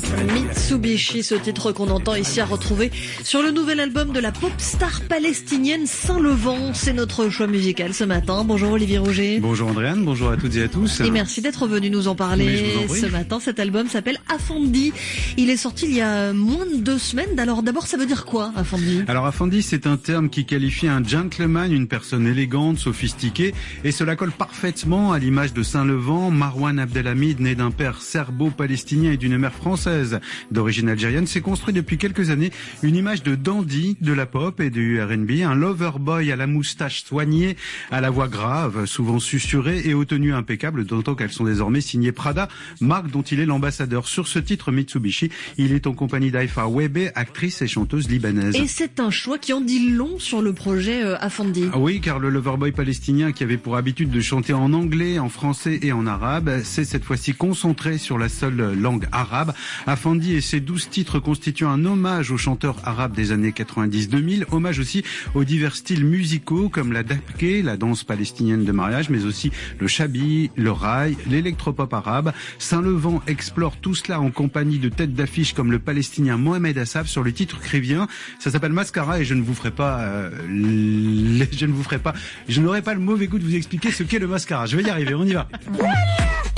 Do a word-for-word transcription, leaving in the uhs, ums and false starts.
Mitsubishi, ce titre qu'on entend ici à retrouver sur le nouvel album de la pop star palestinienne Saint-Levant. C'est notre choix musical ce matin. Bonjour Olivier Rouget. Bonjour Andréane, bonjour à toutes et à tous. Et merci d'être venu nous en parler en ce matin. Cet album s'appelle Afandi. Il est sorti il y a moins de deux semaines. Alors d'abord, ça veut dire quoi, Afandi? Alors Afandi, c'est un terme qui qualifie un gentleman, une personne élégante, sophistiquée, et cela colle parfaitement à l'image de Saint-Levant, Marwan Abdelhamid, né d'un père serbo-palestinien et d'une mère française d'origine algérienne, s'est construit depuis quelques années une image de dandy de la pop et du R and B, un lover boy à la moustache soignée, à la voix grave, souvent susurrée et aux tenues impeccables, d'autant qu'elles sont désormais signées Prada, marque dont il est l'ambassadeur. Sur ce titre Mitsubishi, il est en compagnie d'Haifa Webe, actrice et chanteuse libanaise. Et c'est un choix qui en dit long sur le projet euh, Afandi. Ah oui, car le loverboy palestinien qui avait pour habitude de chanter en anglais, en français et en arabe, s'est cette fois-ci concentré sur la seule langue arabe. Afandi et ses douze titres constituent un hommage aux chanteurs arabes des années quatre-vingt-dix deux mille, hommage aussi aux divers styles musicaux comme la dabke, la danse palestinienne de mariage, mais aussi le shabi, le raï, l'électropop arabe. Saint-Levant explore tout cela en compagnie de têtes d'affiche comme le palestinien Mohamed Assaf sur le titre Krivien. Ça s'appelle Mascara et je ne vous ferai pas, euh, les, je ne vous ferai pas, je n'aurai pas le mauvais goût de vous expliquer ce qu'est le mascara. Je vais y arriver, on y va.